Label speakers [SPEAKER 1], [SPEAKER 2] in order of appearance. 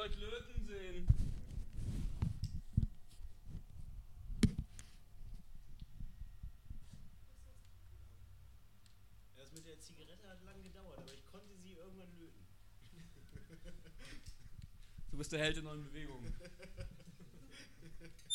[SPEAKER 1] euch löten sehen.
[SPEAKER 2] Das mit der Zigarette hat lang gedauert, aber ich konnte sie irgendwann löten.
[SPEAKER 1] Du bist der Held in neuen Bewegungen.